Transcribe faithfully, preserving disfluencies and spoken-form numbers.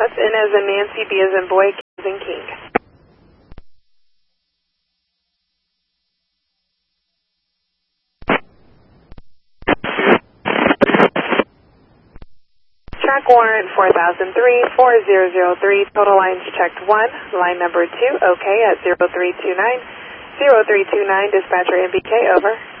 S, N as in Nancy, B as in boy, K as in king. Track warrant four thousand three, four zero zero three, total lines checked one, line number two, okay at zero three two nine, zero three two nine, dispatcher N B K, over.